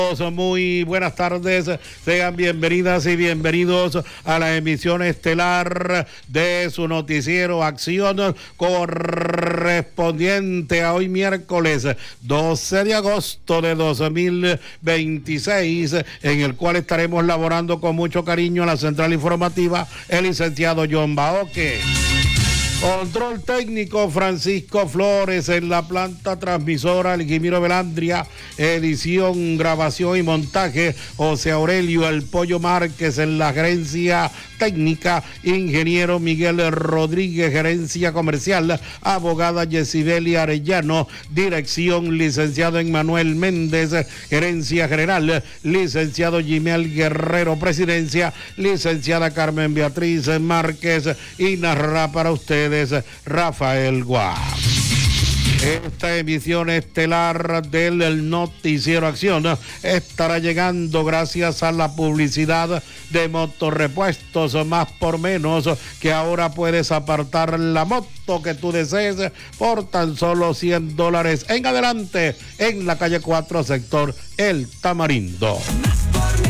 Muy buenas tardes, sean bienvenidas y bienvenidos a la emisión estelar de su noticiero Acción correspondiente a hoy miércoles 12 de agosto de 2026, en el cual estaremos laborando con mucho cariño a la central informativa el licenciado John Baoque. Control técnico Francisco Flores, en la planta transmisora Elguimiro Velandria, edición, grabación y montaje José Aurelio El Pollo Márquez, en la gerencia técnica ingeniero Miguel Rodríguez, gerencia comercial abogada Yesibelia Arellano, dirección licenciado Emmanuel Méndez, gerencia general licenciado Gimel Guerrero, presidencia licenciada Carmen Beatriz Márquez, y narra para ustedes Rafael Guá. Esta emisión estelar del noticiero Acción estará llegando gracias a la publicidad de Motorrepuestos Más por Menos, que ahora puedes apartar la moto que tú desees por tan solo $100 en adelante, en la calle 4, sector El Tamarindo.